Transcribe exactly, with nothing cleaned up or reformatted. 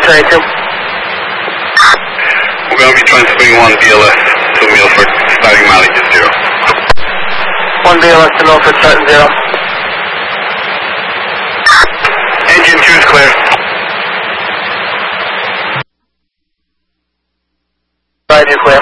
twenty-two. We're going to be transferring one B L S to Milford, starting mileage is zero. One B L S to Milford, starting zero. Engine two is clear. Right, you're clear.